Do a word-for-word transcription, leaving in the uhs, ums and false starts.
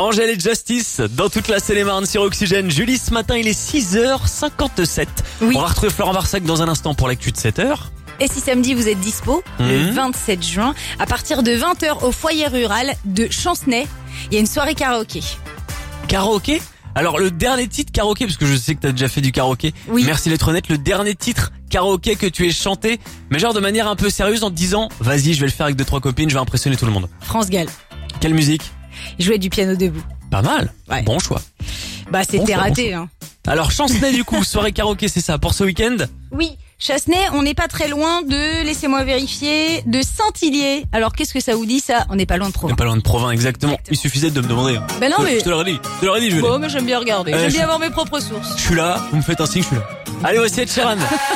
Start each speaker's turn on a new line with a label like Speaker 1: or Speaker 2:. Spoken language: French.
Speaker 1: Angèle et Justice dans toute la Seine-et-Marne sur Oxygène. Julie, ce matin, il est six heures cinquante-sept.
Speaker 2: Oui.
Speaker 1: On va retrouver Florent Barsac dans un instant pour l'actu de sept heures.
Speaker 2: Et si samedi vous êtes dispo,
Speaker 1: Mmh.
Speaker 2: le vingt-sept juin, à partir de vingt heures au foyer rural de Chancenay, il y a une soirée karaoké.
Speaker 1: Karaoké? Alors le dernier titre karaoké, parce que je sais que t'as déjà fait du karaoké.
Speaker 2: Oui.
Speaker 1: Merci d'être honnête, le dernier titre karaoké que tu aies chanté, mais genre de manière un peu sérieuse en te disant, vas-y, je vais le faire avec deux trois copines, je vais impressionner tout le monde.
Speaker 2: France Gall.
Speaker 1: Quelle musique?
Speaker 2: Il jouait du piano debout.
Speaker 1: Pas mal.
Speaker 2: Ouais.
Speaker 1: Bon choix.
Speaker 2: Bah c'était
Speaker 1: Bon choix,
Speaker 2: raté.
Speaker 1: bon
Speaker 2: Hein.
Speaker 1: Alors Chancenay du coup, soirée karaoké, c'est ça pour ce week-end?
Speaker 2: Oui, Chassenay, on n'est pas très loin de, laissez-moi vérifier, de Saint-Hillier. Alors qu'est-ce que ça vous dit ça? On n'est pas loin de
Speaker 1: On
Speaker 2: Provins.
Speaker 1: est pas loin de Provins, exactement.
Speaker 2: Exactement.
Speaker 1: Il suffisait de me demander. hein.
Speaker 2: Ben non
Speaker 1: Je-
Speaker 2: mais...
Speaker 1: Je te l'aurais dit, je te l'aurais dit, Julie.
Speaker 2: Bon mais j'aime bien regarder,
Speaker 1: Euh,
Speaker 2: j'aime
Speaker 1: je-
Speaker 2: bien avoir mes propres sources.
Speaker 1: Je suis là, vous me faites un signe, je suis là. Allez, voici Ed Sheeran.